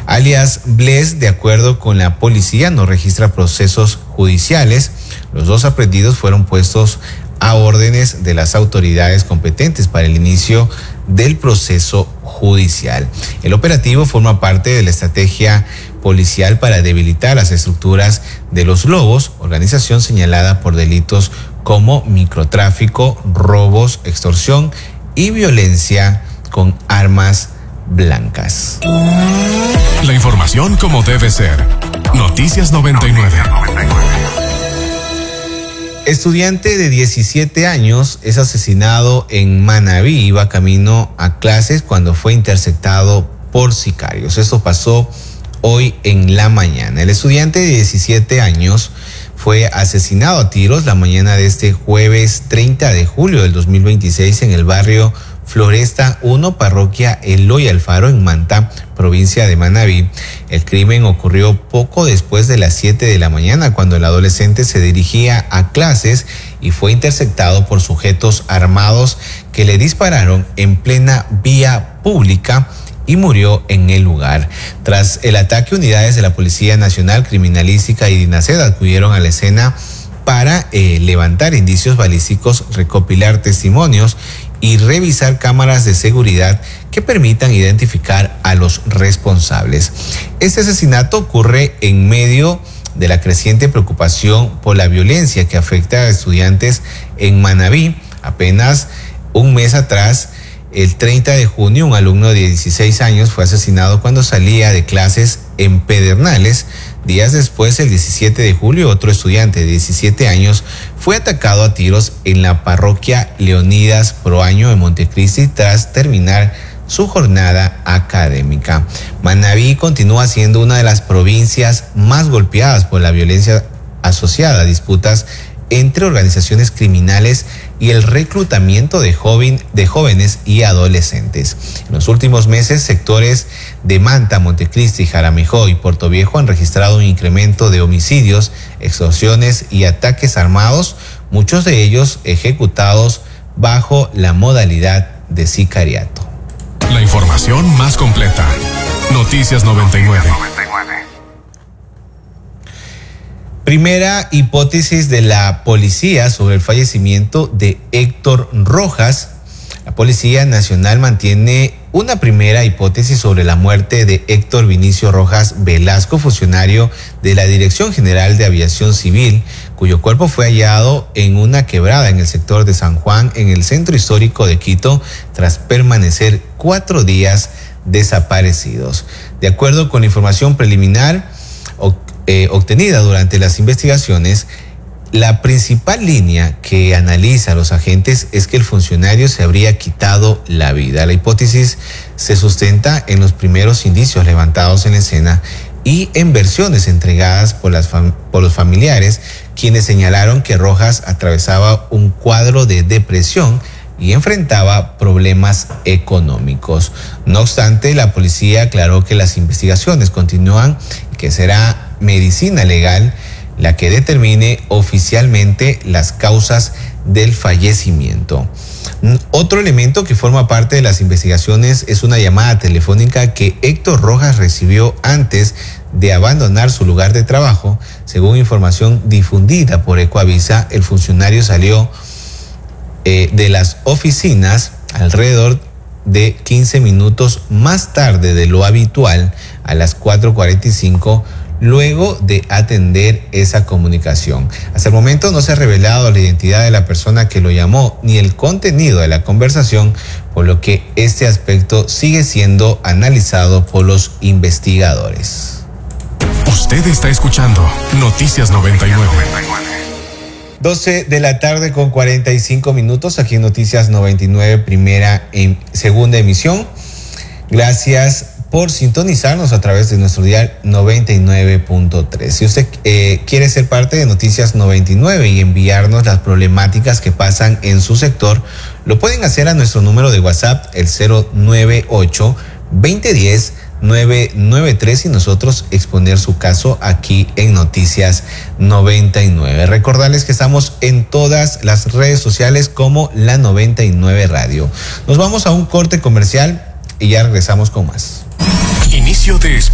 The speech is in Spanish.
alias Bles, de acuerdo con la policía, no registra procesos judiciales. Los dos aprehendidos fueron puestos a órdenes de las autoridades competentes para el inicio del proceso judicial. El operativo forma parte de la estrategia policial para debilitar las estructuras de los Lobos, organización señalada por delitos como microtráfico, robos, extorsión y violencia con armas blancas. La información como debe ser. Noticias 99. Estudiante de 17 años es asesinado en Manabí. Iba camino a clases cuando fue interceptado por sicarios. Esto pasó hoy en la mañana. El estudiante de 17 años fue asesinado a tiros la mañana de este jueves 30 de julio del 2026 en el barrio Floresta 1, parroquia Eloy Alfaro, en Manta, provincia de Manabí. El crimen ocurrió poco después de las 7 de la mañana, cuando el adolescente se dirigía a clases y fue interceptado por sujetos armados que le dispararon en plena vía pública y murió en el lugar. Tras el ataque, unidades de la Policía Nacional, Criminalística y DINASED acudieron a la escena para levantar indicios balísticos, recopilar testimonios y revisar cámaras de seguridad que permitan identificar a los responsables. Este asesinato ocurre en medio de la creciente preocupación por la violencia que afecta a estudiantes en Manabí. Apenas un mes atrás, el 30 de junio, un alumno de 16 años fue asesinado cuando salía de clases en Pedernales. Días después, el 17 de julio, otro estudiante de 17 años fue atacado a tiros en la parroquia Leonidas Proaño de Montecristi tras terminar su jornada académica. Manabí continúa siendo una de las provincias más golpeadas por la violencia asociada a disputas entre organizaciones criminales y el reclutamiento de jóvenes y adolescentes. En los últimos meses, sectores de Manta, Montecristi, Jaramillo y Puerto Viejo han registrado un incremento de homicidios, extorsiones y ataques armados, muchos de ellos ejecutados bajo la modalidad de sicariato. La información más completa. Noticias 99. Primera hipótesis de la policía sobre el fallecimiento de Héctor Rojas. La Policía Nacional mantiene una primera hipótesis sobre la muerte de Héctor Vinicio Rojas Velasco, funcionario de la Dirección General de Aviación Civil, cuyo cuerpo fue hallado en una quebrada en el sector de San Juan, en el centro histórico de Quito, tras permanecer 4 días desaparecidos. De acuerdo con la información preliminar obtenida durante las investigaciones, la principal línea que analiza los agentes es que el funcionario se habría quitado la vida. La hipótesis se sustenta en los primeros indicios levantados en la escena y en versiones entregadas por los familiares, quienes señalaron que Rojas atravesaba un cuadro de depresión y enfrentaba problemas económicos. No obstante, la policía aclaró que las investigaciones continúan y que será medicina legal la que determine oficialmente las causas del fallecimiento. Otro elemento que forma parte de las investigaciones es una llamada telefónica que Héctor Rojas recibió antes de abandonar su lugar de trabajo. Según información difundida por Ecoavisa, el funcionario salió de las oficinas alrededor de 15 minutos más tarde de lo habitual, a las 4:45, luego de atender esa comunicación. Hasta el momento no se ha revelado la identidad de la persona que lo llamó ni el contenido de la conversación, por lo que este aspecto sigue siendo analizado por los investigadores. Usted está escuchando Noticias 99. 12 de la tarde con 45 minutos aquí en Noticias 99, segunda emisión. Gracias por sintonizarnos a través de nuestro dial 99.3. Si usted quiere ser parte de Noticias 99 y enviarnos las problemáticas que pasan en su sector, lo pueden hacer a nuestro número de WhatsApp, el 098-2010-993, y nosotros exponer su caso aquí en Noticias 99. Recordarles que estamos en todas las redes sociales como La 99 Radio. Nos vamos a un corte comercial y ya regresamos con más. Inicio de